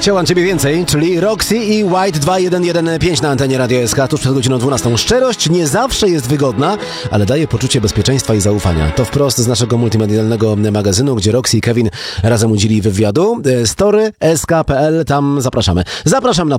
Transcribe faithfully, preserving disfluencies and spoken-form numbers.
Chciałam Ciebie więcej, czyli Roxy i White dwa jeden jeden pięć na antenie Radio S K tuż przed godziną dwunastą. Szczerość nie zawsze jest wygodna, ale daje poczucie bezpieczeństwa i zaufania. To wprost z naszego multimedialnego magazynu, gdzie Roxy i Kevin razem udzieli wywiadu. Story S K kropka P L, tam zapraszamy. Zapraszam na